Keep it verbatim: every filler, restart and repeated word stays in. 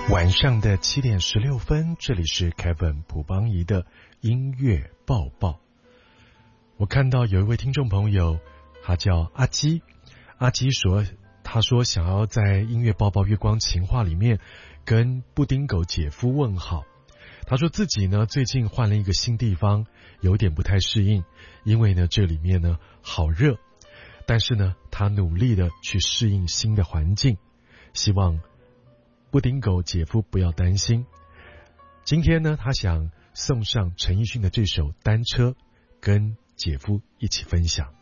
晚上的七点十六分，这里是 Kevin 卜邦仪的音乐报报。我看到有一位听众朋友，他叫阿基，阿基说，他说想要在音乐报报月光情话里面跟布丁狗姐夫问好。他说自己呢最近换了一个新地方，有点不太适应，因为呢这里面呢好热，但是呢他努力的去适应新的环境，希望布丁狗姐夫不要担心。今天呢他想送上陈奕迅的这首《单车》，跟姐夫一起分享。